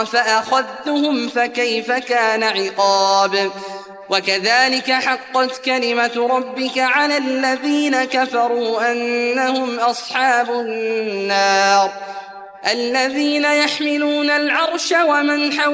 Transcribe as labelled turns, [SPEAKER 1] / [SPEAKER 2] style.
[SPEAKER 1] فأخذتهم فكيف كان عقاب وكذلك حقت كلمة ربك على الذين كفروا أنهم أصحاب النار الذين يحملون العرش ومن حوله